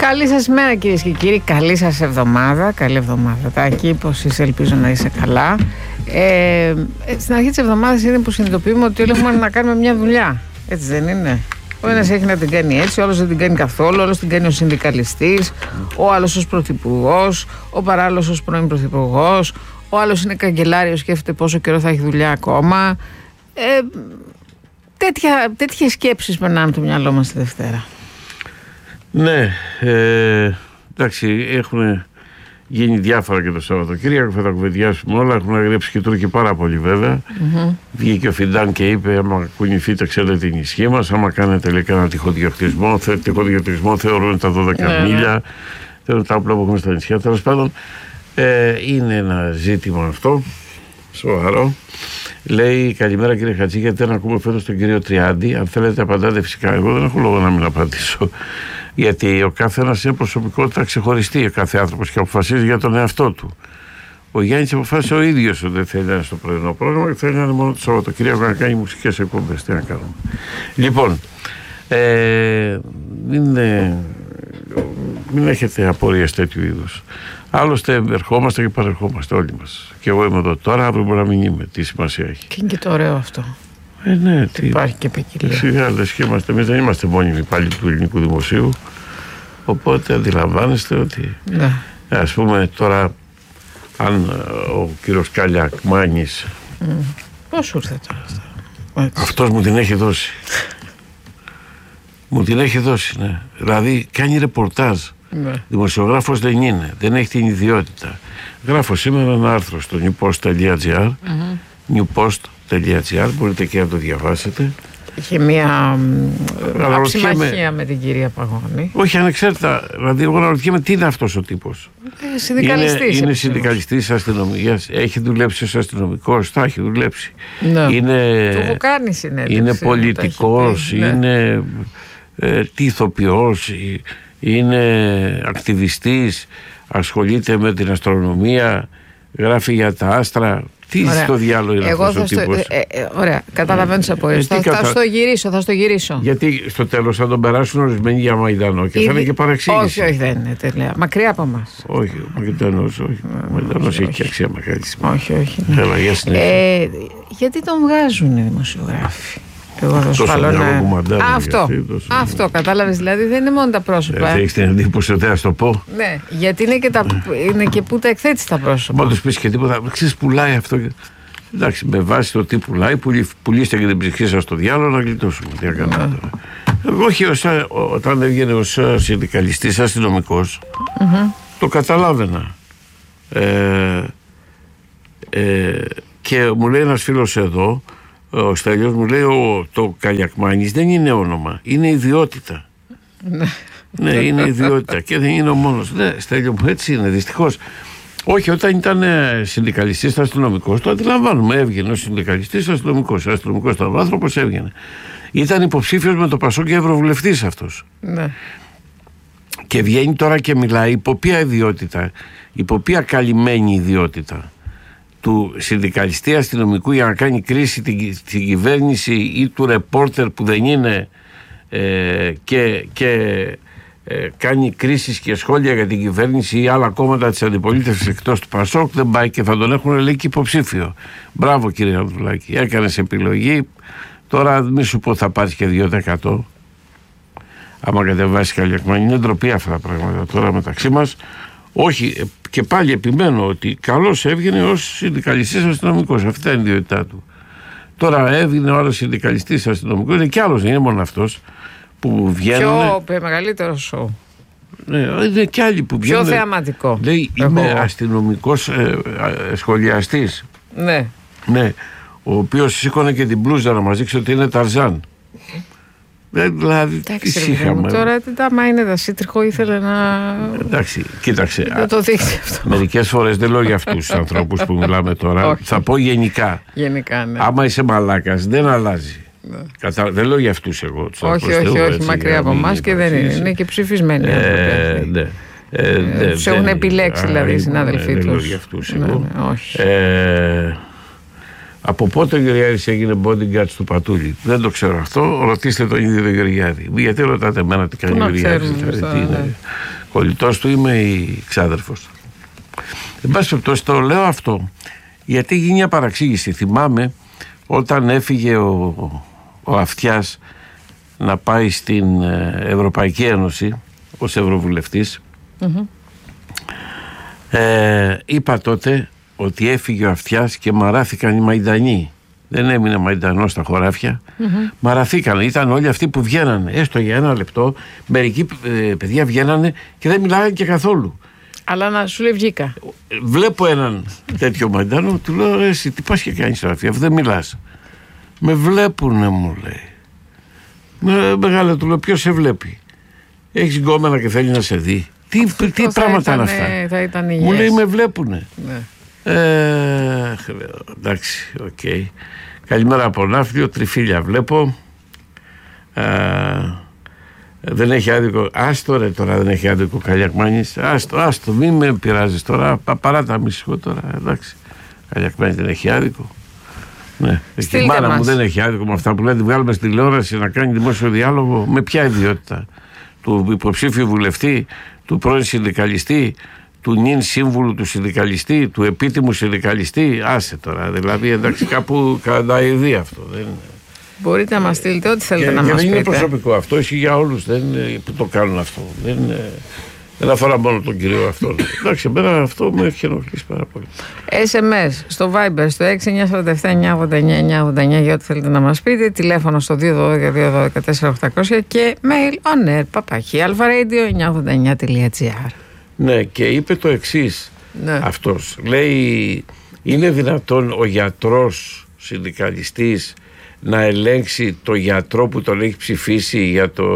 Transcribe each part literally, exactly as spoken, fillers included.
Καλή σας ημέρα, κυρίες και κύριοι. Καλή σας εβδομάδα. Καλή εβδομάδα. Τάκη, πως είσαι, ελπίζω να είσαι καλά. Ε, στην αρχή της εβδομάδας είναι που συνειδητοποιούμε ότι όλοι έχουμε να κάνουμε μια δουλειά. Έτσι δεν είναι? Ο ένας έχει να την κάνει έτσι, ο άλλος δεν την κάνει καθόλου, ο άλλος την κάνει ως συνδικαλιστής, ο άλλος ως πρωθυπουργός, ο παράλληλος ως πρώην πρωθυπουργός, ο άλλος είναι καγκελάριος, σκέφτεται πόσο καιρό θα έχει δουλειά ακόμα. Ε, τέτοια, τέτοιες σκέψεις περνάνε το μυαλό μας τη Δευτέρα. Ναι, ε, εντάξει, έχουν γίνει διάφορα και το Σαββατοκύριακο, θα τα κουβεντιάσουμε όλα. Έχουν αγρέψει και Τούρκοι πάρα πολύ, βέβαια. Mm-hmm. Βγήκε ο Φιντάν και είπε: άμα κουνηθείτε, ξέρετε την ισχύ μας. Άμα κάνετε λέει, ένα τυχοδιοκτισμό, θε, τυχοδιοκτισμό θεωρούν τα δώδεκα yeah. μίλια, θεωρούν τα όπλα που έχουμε στα νησιά. Τέλος πάντων, ε, είναι ένα ζήτημα αυτό, σοβαρό. Λέει: καλημέρα κύριε Χατζή, γιατί δεν ακούμε φέτος τον κύριο Τριάντη? Αν θέλετε, απαντάτε φυσικά. Εγώ δεν έχω λόγο να μην απαντήσω. Γιατί ο κάθε ένας είναι προσωπικότητα ξεχωριστή. Ο κάθε άνθρωπος και αποφασίζει για τον εαυτό του. Ο Γιάννης αποφάσισε ο ίδιος ότι δεν θέλει να είναι στο πρωινό πρόγραμμα και θέλει να είναι μόνο το Σαββατοκύριακο να κάνει μουσικές εκπομπές. Τι να κάνουμε. Λοιπόν, ε, μην, ε, μην έχετε απορίες τέτοιου είδους. Άλλωστε, ερχόμαστε και παρερχόμαστε όλοι μας. Και εγώ είμαι εδώ τώρα, αύριο μπορεί να μην είμαι. Τι σημασία έχει. Και είναι και το ωραίο αυτό. Ε, ναι, τι, υπάρχει και ποικιλία. Σιγά λες και είμαστε. Εμείς δεν είμαστε μόνιμοι πάλι του ελληνικού δημοσίου. Οπότε αντιλαμβάνεστε ότι. Ναι. Ας πούμε τώρα, αν ο κύριος Καλιακμάνης. Mm. Πώς σου ήρθε τώρα? Αυτός μου την έχει δώσει. Μου την έχει δώσει, ναι. Δηλαδή κάνει ρεπορτάζ. Ναι. Δημοσιογράφος δεν είναι. Δεν έχει την ιδιότητα. Γράφω σήμερα ένα άρθρο στο newpost.gr. Mm-hmm. newpost.gr, μπορείτε και να το διαβάσετε. Είχε μια συμμαχία με την κυρία Παγώνη. Όχι, ανεξάρτητα. Δηλαδή, εγώ αναρωτιέμαι τι είναι αυτός ο τύπος. Ε, συνδικαλιστής. Είναι, είναι συνδικαλιστής αστυνομίας. Έχει δουλέψει ως αστυνομικός. Θα έχει δουλέψει. Ναι. Είναι, το έχω κάνει συνέντευξη. Είναι πολιτικός. Ναι. Είναι ε, τι ηθοποιός. Είναι ακτιβιστής. Ασχολείται με την αστρονομία. Γράφει για τα άστρα. Τι στο διάλογο είναι εγώ αυτός ο τύπος. Ε, ε, ωραία, καταλαβαίνω τις απορίες. Θα, κατα... θα στο γυρίσω, θα στο γυρίσω. Γιατί στο τέλος θα τον περάσουν ορισμένοι για Μαϊντανό και Ήδη... θα είναι και παραξήγηση. Όχι, όχι, δεν είναι τελεία. Μακριά από εμάς. Όχι, ο Μαϊντανός, όχι. Ο Μαϊντανός έχει και αξία μεγάλη σημασία. Όχι, όχι. Ναι. Έλα, για ε, γιατί τον βγάζουν οι δημοσιογράφοι? Εγώ θα σου fallo να... Αυτό, αυτή, αυτό κατάλαβες, δηλαδή δεν είναι μόνο τα πρόσωπα. Δεν έχεις την εντύπωση ότι θα το πω. Ναι, γιατί είναι και, τα, είναι και που τα εκθέτεις τα πρόσωπα. Μα τους πεις και τίποτα, ξέρεις πουλάει αυτό. Εντάξει, με βάση το τι πουλάει, πουλήστε και την ψυχή σας στο διάλογο να γλιτώσουμε. Τι έκανα τώρα. Όχι, οσα, όταν έβγαινε ως συνδικαλιστής αστυνομικός, mm-hmm. το καταλάβαινα. Ε, ε, και μου λέει ένας φίλος εδώ, ο Στέλιος μου λέει: ο, το Καλιακμάνης δεν είναι όνομα, είναι ιδιότητα. Ναι, είναι ιδιότητα και δεν είναι ο μόνος. Ναι, Στέλιο μου, έτσι είναι, δυστυχώς. Όχι, όταν ήταν συνδικαλιστής αστυνομικός, το αντιλαμβάνουμε. Έβγαινε ο συνδικαλιστής αστυνομικός. Ο αστυνομικός ήταν άνθρωπος, έβγαινε. Ήταν υποψήφιος με το Πασόκ και ευρωβουλευτής αυτός. Ναι. Και βγαίνει τώρα και μιλάει υπό ποια ιδιότητα, υπό ποια καλυμμένη ιδιότητα του συνδικαλιστή αστυνομικού για να κάνει κρίση την, την κυβέρνηση ή του ρεπόρτερ που δεν είναι ε, και, και ε, κάνει κρίσεις και σχόλια για την κυβέρνηση ή άλλα κόμματα της αντιπολίτευσης εκτός του Πασόκ, δεν πάει και θα τον έχουν λέει και υποψήφιο. Μπράβο κύριε Ανδρουλάκη, έκανες επιλογή. Τώρα μη σου πω θα πάρεις και δύο τοις εκατό άμα κατεβάσεις Καλιακμάνη. Είναι ντροπή αυτά τα πράγματα τώρα μεταξύ μας. Όχι, και πάλι επιμένω ότι καλώς έβγαινε ως συνδικαλιστής αστυνομικός. Αυτή είναι η ιδιότητά του. Τώρα έβγαινε ο άλλος συνδικαλιστής αστυνομικός, είναι και άλλος, δεν είναι μόνο αυτός που βγαίνουν. Πιο μεγαλύτερο σοου. Ναι, είναι και άλλοι που βγαίνουν. Πιο θεαματικό. Λέει, είμαι αστυνομικός ε, ε, σχολιαστής. Ναι. Ναι. Ο οποίος σήκωνε και την μπλούζα να μας δείξει ότι είναι Ταρζάν. Δηλαδή, εντάξει, ρε, μου, τώρα τι άμα είναι δασίτριχο ήθελε να. Εντάξει, κοίταξε. Να το δείξει αυτό. Μερικές φορές δεν λέω για αυτούς τους ανθρώπους που μιλάμε τώρα. Θα πω γενικά. Γενικά, ναι. Άμα είσαι μαλάκας, δεν αλλάζει. Ναι. Κατα... Δεν λέω για αυτούς εγώ. Όχι, όχι, όχι, όχι, μακριά από εμάς και δεν είναι. Είναι και ψηφισμένοι. Ε, ναι. Ε, ε, τους έχουν επιλέξει δηλαδή οι συνάδελφοί τους. Δεν λέω για αυτούς εγώ. Από πότε ο Γεωργιάδης έγινε bodyguard του Πατούλη? Δεν το ξέρω αυτό. Ρωτήστε τον ίδιο τον Γεωργιάδη. Γιατί ρωτάτε εμένα τι κάνει ο Γεωργιάδης? κολλητός του είμαι ή ξάδερφος. Εν πάση περιπτώσει, το λέω αυτό γιατί γίνει μια παραξήγηση. Θυμάμαι όταν έφυγε ο, ο Αυτιάς να πάει στην Ευρωπαϊκή Ένωση ως Ευρωβουλευτής, mm-hmm. ε, είπα τότε ότι έφυγε ο Αυτιάς και μαράθηκαν οι Μαϊντανοί. Δεν έμεινε Μαϊντανό στα χωράφια. Mm-hmm. Μαραθήκαν. Ήταν όλοι αυτοί που βγαίνανε έστω για ένα λεπτό. Μερικοί ε, παιδιά βγαίνανε και δεν μιλάγανε και καθόλου. Αλλά να σου λέει βγήκα. Βλέπω έναν τέτοιο Μαϊντανό, του λέω εσύ τι πας και κάνεις τώρα, αφού δεν μιλάς. Με βλέπουνε, μου λέει. Με, μεγάλα, του λέω, ποιος σε βλέπει? Έχεις γκόμενα και θέλει να σε δει? Τι, τι πράγματα είναι αυτά? Θα ήταν υγιές. Μου λέει με βλέπουνε. Ναι. Ε, εντάξει, οκ. Okay. Καλημέρα από Ναύπλιο, τριφύλια βλέπω. Ε, δεν έχει άδικο. Άστο ρε τώρα, δεν έχει άδικο Καλιακμάνης. Άστο, άστο, μην με πειράζεις τώρα. Παρά τα μισό τώρα, εντάξει. Καλιακμάνης δεν έχει άδικο. Ναι. Και η μάνα μου δεν έχει άδικο με αυτά που λέει. Τη βγάλουμε στη τηλεόραση να κάνει δημόσιο διάλογο. Με ποια ιδιότητα? Του υποψήφιου βουλευτή, του πρώην συνδικαλιστή, του νυν σύμβουλου του συνδικαλιστή, του επίτιμου συνδικαλιστή? Άσε τώρα. Δηλαδή, εντάξει, κάπου καταειδεί αυτό. Δεν... Μπορείτε να μας στείλετε ό,τι θέλετε και, να και μας δεν πείτε. Είναι προσωπικό αυτό, έχει για όλους που το κάνουν αυτό. Δεν, δεν αφορά μόνο τον κύριο αυτό. Εντάξει, εμένα αυτό με έχει ενοχλήσει πάρα πολύ. ες εμ ες στο Viber στο έξι εννιά τέσσερα επτά εννιά ογδόντα εννιά εννιά ογδόντα εννιά για ό,τι θέλετε να μας πείτε. Τηλέφωνο στο δύο ένα δύο δύο ένα δύο τέσσερα οκτακόσια και mail on air παπάκι αλφα-radio εννιά ογδόντα εννιά τελεία τζι άρ. Ναι, και είπε το εξής, ναι. Αυτός λέει, είναι δυνατόν ο γιατρός συνδικαλιστής να ελέγξει το γιατρό που τον έχει ψηφίσει για το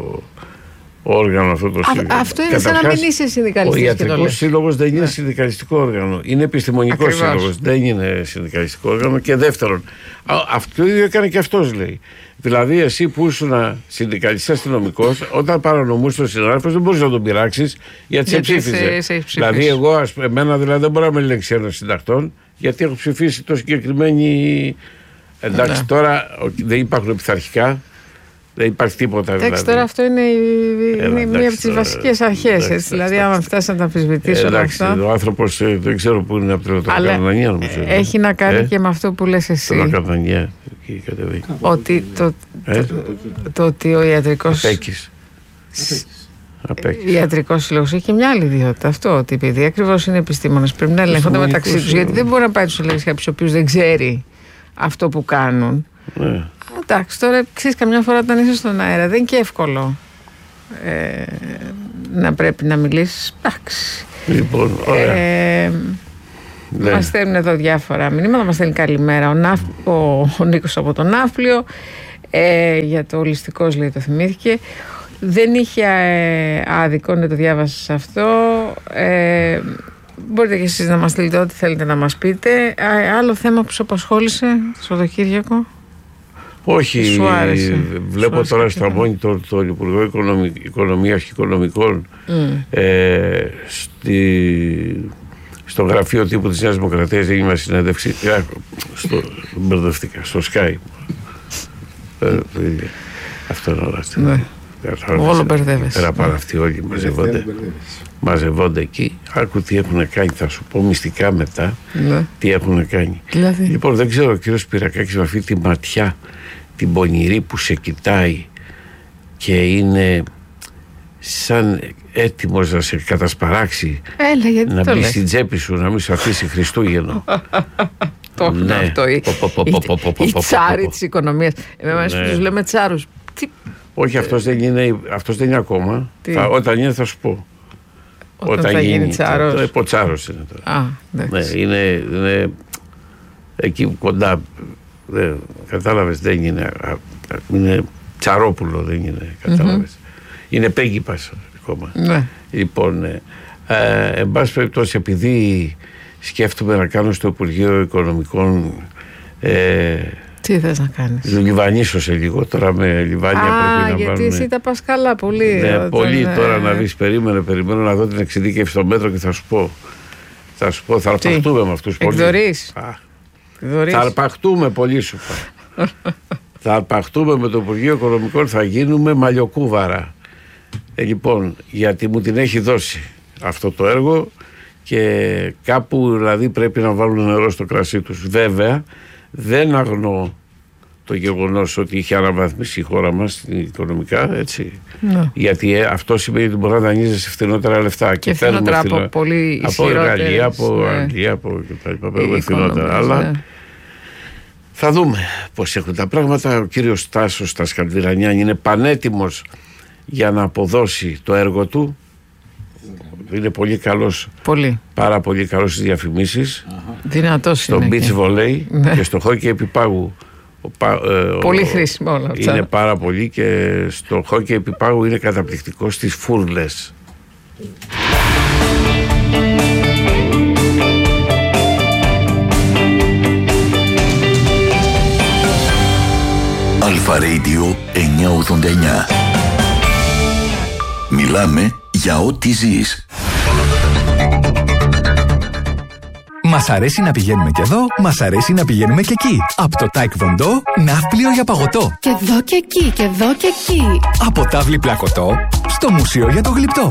όργανο αυτό το σύλλογο? Αυτό είναι σαν να μην είσαι συνδικαλιστής. Ο ιατρικός σύλλογος δεν είναι, ναι, συνδικαλιστικό όργανο. Είναι επιστημονικό Ακριβώς. σύλλογος. Δεν είναι συνδικαλιστικό όργανο. Και δεύτερον, αυτό ίδιο έκανε και αυτός, λέει. Δηλαδή, εσύ που ήσουν συνδικαλιστής αστυνομικός, όταν παρανομούσε τον συνάδελφο, δεν μπορείς να τον πειράξεις γιατί σε ψήφιζε. Δηλαδή, εγώ, ας, εμένα δηλαδή, δεν μπορώ να με ελέγξει ένας συντακτών γιατί έχω ψηφίσει το συγκεκριμένη. Εντάξει, ναι. Τώρα δεν υπάρχουν πειθαρχικά, δεν υπάρχει τίποτα. Εντάξει, δηλαδή. Τώρα αυτό είναι, είναι Έλα, μία εντάξει, από τις βασικές αρχές. Δηλαδή, άμα φτάσει να τα αμφισβητήσει όλα αυτά. Ο άνθρωπος δεν ξέρω πού είναι από την Κατανανία, νομίζω. Έχει να κάνει ε? και με αυτό που λες εσύ. Την Κατανανία. Ότι το, ε? το, το ότι ο ιατρικός. Απέκης. Ο ιατρικός σύλλογος έχει και μια άλλη ιδιότητα. Αυτό ότι επειδή ακριβώς είναι επιστήμονες πρέπει να ελέγχονται μεταξύ τους. Γιατί δεν μπορεί να πάει τους ελέγξει κάποιος ο οποίος δεν ξέρει αυτό που κάνουν. Ναι. Εντάξει, τώρα ξέρεις, καμιά φορά όταν είσαι στον αέρα δεν είναι και εύκολο ε, να πρέπει να μιλήσεις. Εντάξει. Λοιπόν, ωραία. Ε, ναι. Μας στέλνουν εδώ διάφορα μηνύματα. Μας στέλνει καλημέρα ο, Ναύ, ο, ο Νίκος από τον Ναύπλιο ε, για το ολιστικός, λέει, το θυμήθηκε. Δεν είχε ε, άδικο, δεν το διάβασα αυτό. Ε, μπορείτε και εσείς να μας στείλετε ό,τι θέλετε να μας πείτε. Α, άλλο θέμα που σου απασχόλησε το Σαββατοκύριακο? Όχι, βλέπω τώρα στα μόνιτορ το Υπουργό Οικονομίας και Οικονομικών mm. ε, στη, στο γραφείο τύπου της Νέας Δημοκρατίας έγινε μια συνέντευξη στο, μπερδευτικά, στο Skype. Αυτό είναι όλα αυτά. Ναι. Όλο μπερδεύεσαι. Πέρα από αυτοί όλοι μαζευόνται, μαζευόνται εκεί. Άκου τι έχουν κάνει, θα σου πω μυστικά μετά, ναι, τι έχουν κάνει. Δηλαδή. Λοιπόν, δεν ξέρω, ο κύριος Σπυρακάκης με αυτή τη ματιά την πονηρή που σε κοιτάει και είναι σαν έτοιμος να σε κατασπαράξει. Έλα, γιατί να το μπει λες? στην τσέπη σου, να μην σου αφήσει Χριστούγεννο. Το έχουν αυτό. Η τσάρη της οικονομίας. Εμείς που τους λέμε τσάρους. Όχι, αυτός δεν είναι, αυτός δεν είναι ακόμα. Θα, όταν είναι θα σου πω. Όταν, όταν θα γίνει, γίνει τσάρος. Το υποτσάρος είναι τώρα. Α, ναι, είναι, είναι εκεί κοντά. Δεν, κατάλαβες, δεν είναι. Είναι τσαρόπουλο, δεν είναι. Κατάλαβες. Mm-hmm. Είναι πέγγιπας ακόμα. Ναι. Λοιπόν, ε, ε, εν πάση περιπτώσει, επειδή σκέφτομαι να κάνω στο Υπουργείο Οικονομικών. Ε, Τι θες να κάνεις? Λιβανίσω σε λίγο τώρα, με λιβάνια. Α, πρέπει να γιατί βάλουμε... εσύ τα πας καλά πολύ. Ναι, όταν... πολύ τώρα να δεις, περίμενε, περιμένω να δω την εξειδίκευση στο μέτρο και θα σου πω. Θα σου πω, θα αρπαχτούμε με αυτούς πολύ. Εκδορείς. Θα αρπαχτούμε πολύ, σου πω. Θα αρπαχτούμε με το Υπουργείο Οικονομικών, θα γίνουμε μαλλιοκούβαρα. Ε, λοιπόν, γιατί μου την έχει δώσει αυτό το έργο και κάπου δηλαδή πρέπει να βάλουν νερό στο κρασί τους. Βέβαια, δεν αγνώ το γεγονός ότι είχε αναβαθμίσει η χώρα μας οικονομικά, έτσι. Ναι. Γιατί ε, αυτό σημαίνει ότι μπορεί να δανείζεσαι φθηνότερα λεφτά. Και, και φθηνότερα από φθηνο... πολύ ισχυρότερες. Από Γαλλία, από ναι. Αγγλία, από κτλ. Φθηνότερα. Αλλά ναι. θα δούμε πώς έχουν τα πράγματα. Ο κύριος Τάσος Τασκαλδυρανιάν είναι πανέτοιμος για να αποδώσει το έργο του. Είναι πολύ καλός, πολύ. πάρα πολύ καλός στις διαφημίσεις. Δυνατός στο είναι. Στο beach volley ναι. και στο χόκι επιπάγου. Ο, ε, πολύ χρήσιμο όλα αυτά. Είναι πάρα πολύ και στο χόκι επιπάγου είναι καταπληκτικό στις φούρλες. Αλφα Radio εννιακόσια ογδόντα εννιά. Μιλάμε για ό,τι ζεις. Μας αρέσει να πηγαίνουμε και εδώ, μας αρέσει να πηγαίνουμε και εκεί. Από το Taekwondo, ναύπλιο για παγωτό. Και εδώ και εκεί, και εδώ και εκεί. Από τάβλη πλακωτό, στο μουσείο για το γλυπτό.